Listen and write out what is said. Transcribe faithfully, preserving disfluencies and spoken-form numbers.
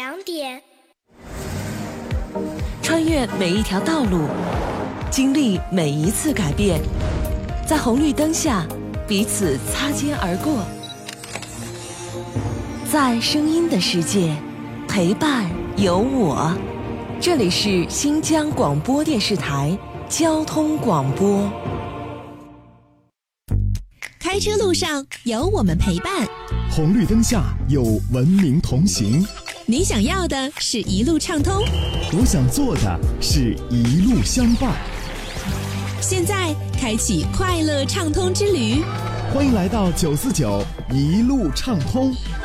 两点。 穿越每一条道路，经历每一次改变，在红绿灯下彼此擦肩而过，在声音的世界陪伴有我。这里是新疆广播电视台交通广播。 开车路上有我们陪伴， 红绿灯下有文明同行。 你想要的是一路畅通， 我想做的是一路相伴。 现在开启快乐畅通之旅， 欢迎来到九四九一路畅通。